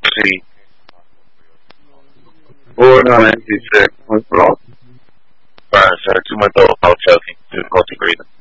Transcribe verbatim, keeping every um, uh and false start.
sì. Ora dice, beh, se ci metto al Chelsea, così credo.